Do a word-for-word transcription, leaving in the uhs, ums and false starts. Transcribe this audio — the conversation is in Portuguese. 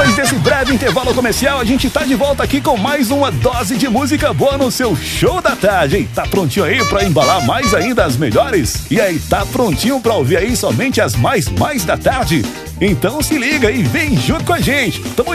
Depois desse breve intervalo comercial, a gente tá de volta aqui com mais uma dose de música boa no seu show da tarde, hein? Tá prontinho aí pra embalar mais ainda as melhores? E aí, tá prontinho pra ouvir aí somente as mais mais da tarde? Então se liga e vem junto com a gente. Tamo